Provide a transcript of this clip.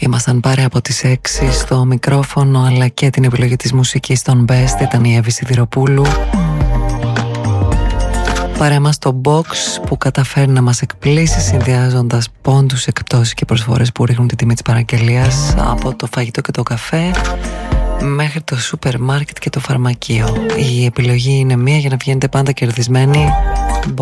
Ήμασταν παρέα από τις 6 στο μικρόφωνο, αλλά και την επιλογή της μουσικής των Best ήταν η Εύη Σιδηροπούλου. Παρέα μας το Box που καταφέρει να μας εκπλήσει, συνδυάζοντας πόντους, εκπτώσεις και προσφορές που ρίχνουν τη τιμή της παραγγελίας, από το φαγητό και το καφέ μέχρι το σούπερ μάρκετ και το φαρμακείο. Η επιλογή είναι μία για να βγαίνετε πάντα κερδισμένοι.